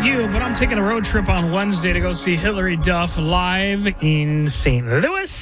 you, but I'm taking a road trip on Wednesday to go see Hilary Duff live in St. Louis.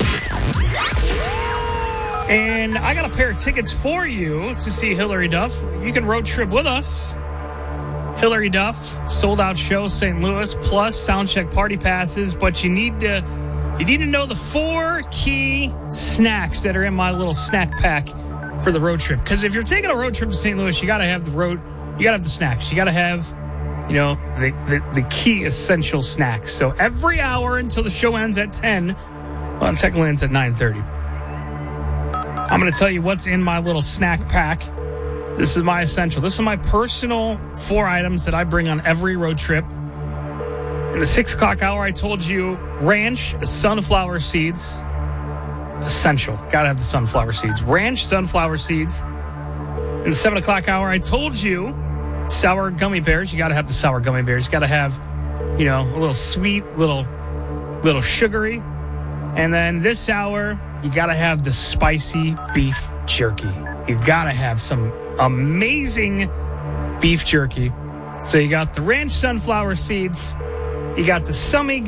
And I got a pair of tickets for you to see Hilary Duff. You can road trip with us. Hilary Duff, sold out show, St. Louis, plus soundcheck party passes. But you need to know the 4 key snacks that are in my little snack pack for the road trip. Because if you're taking a road trip to St. Louis, you got to have the snacks. You got to have, the key essential snacks. So every hour until the show ends at 10, well, technically ends at 9:30. I'm going to tell you what's in my little snack pack. This is my essential. This is my personal 4 items that I bring on every road trip. In the 6 o'clock hour, I told you ranch, sunflower seeds. Essential. Got to have the sunflower seeds. Ranch, sunflower seeds. In the 7 o'clock hour, I told you sour gummy bears. You got to have the sour gummy bears. You got to have, a little sweet, little sugary. And then this hour, you got to have the spicy beef jerky. You got to have some amazing beef jerky. So you got the ranch sunflower seeds. You got the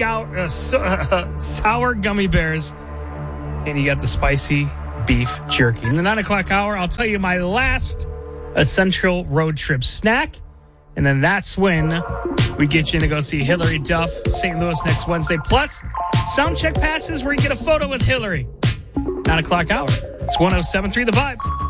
sour gummy bears. And you got the spicy beef jerky. In the 9 o'clock hour, I'll tell you my last essential road trip snack. And then that's when we get you to go see Hilary Duff, St. Louis next Wednesday. Plus, soundcheck passes where you get a photo with Hilary. 9 o'clock hour. It's 107.3 The Vibe.